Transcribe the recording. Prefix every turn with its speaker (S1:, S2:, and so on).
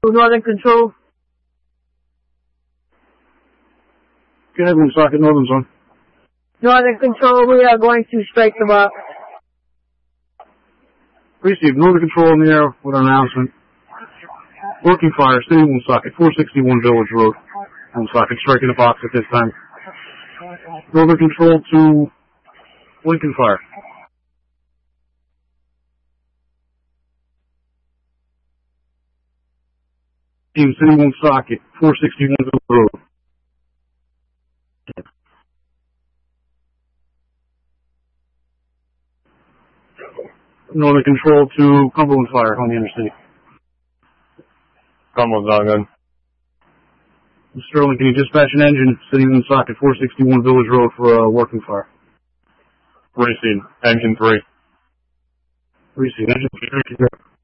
S1: Northern Control.
S2: Go ahead, wind socket, Northern Zone.
S1: Northern Control, we are going to strike the mark.
S2: Received. Northern Control in the air with an announcement. Working fire, city wind socket, 461 Village Road. Wind socket striking the box at this time. Northern Control to Lincoln Fire. Team City Wind socket, 461 Village Road. Northern Control to Cumberland Fire on the interstate.
S3: Cumberland's on gun.
S2: Sterling, can you dispatch an engine, City Wind socket, 461 Village Road for a working fire?
S3: Received. Engine 3.
S2: Received. Engine 3.